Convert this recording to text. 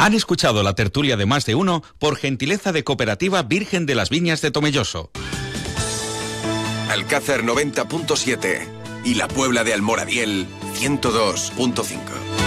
Han escuchado la tertulia de Más de Uno por gentileza de Cooperativa Virgen de las Viñas de Tomelloso. Alcázar 90.7 y la Puebla de Almoradiel 102.5.